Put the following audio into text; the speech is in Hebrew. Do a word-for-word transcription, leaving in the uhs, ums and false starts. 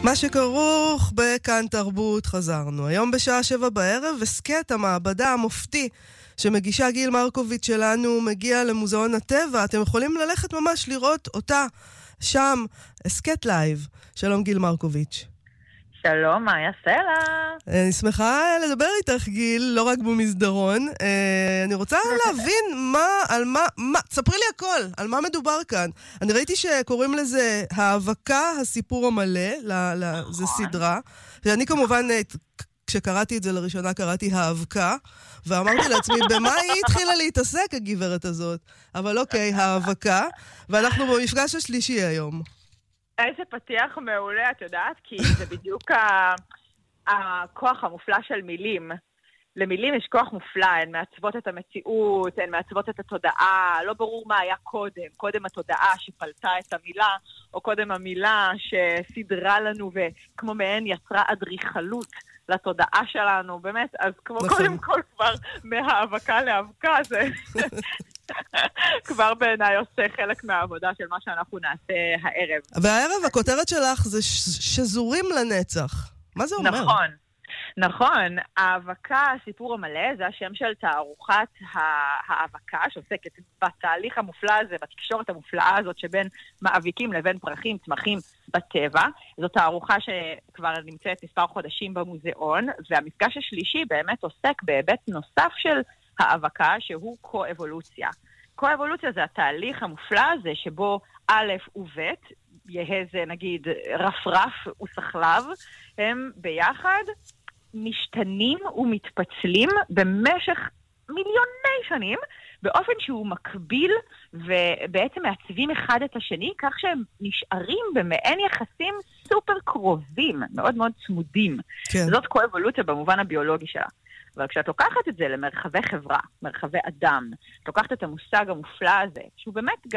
מה שכרוך בכאן תרבות, חזרנו. היום בשעה שבע בערב, וסקט המעבדה המופתי שמגישה גיל מרקוביץ' שלנו מגיע למוזיאון הטבע. אתם יכולים ללכת ממש לראות אותה שם, סקט לייב. שלום גיל מרקוביץ'. שלום, מה יעשה? אני שמחה לדבר איתך גיל, לא רק במסדרון. אני רוצה להבין מה, על מה, מה, תספרי לי הכל, על מה מדובר כאן. אני ראיתי שקוראים לזה האבקה, הסיפור המלא, זה סדרה. ואני כמובן, כשקראתי את זה לראשונה, קראתי האבקה, ואמרתי לעצמי, במה היא התחילה להתעסק, הגברת הזאת? אבל אוקיי, האבקה, ואנחנו במפגש השלישי היום. איזה פתיח מעולה, את יודעת? כי זה בדיוק ה... הכוח המופלא של מילים. למילים יש כוח מופלא, הן מעצבות את המציאות, הן מעצבות את התודעה, לא ברור מה היה קודם. קודם התודעה שפלטה את המילה, או קודם המילה שסדרה לנו וכמו מהן יצרה אדריכלות לתודעה שלנו, באמת, אז כמו נכון. קודם כל כבר מהאבקה לאבקה זה... כבר בעיניי עושה חלק מהעבודה של מה שאנחנו נעשה הערב. והערב הכותרת שלך זה שזורים לנצח. מה זה אומר? נכון, נכון. האבקה, הסיפור המלא, זה השם של תערוכת האבקה, שעוסקת בתהליך המופלא הזה, בתקשורת המופלאה הזאת שבין מאביקים לבין פרחים, צמחים בטבע. זו תערוכה שכבר נמצאת מספר חודשים במוזיאון, והמפגש השלישי באמת עוסק בהיבט נוסף של האבקה, שהוא קו-אבולוציה. קו-אבולוציה זה התהליך המופלא הזה שבו א' וב', יהיה זה נגיד רפרף וסחלב, הם ביחד משתנים ומתפצלים במשך מיליוני שנים, באופן שהוא מקביל ובעצם מעצבים אחד את השני, כך שהם נשארים במעין יחסים סופר קרובים, מאוד מאוד צמודים. כן. זאת קו-אבולוציה במובן הביולוגי שלה. אבל כשאת לוקחת את זה למרחבי חברה, מרחבי אדם, את לוקחת את המושג המופלא הזה, שהוא באמת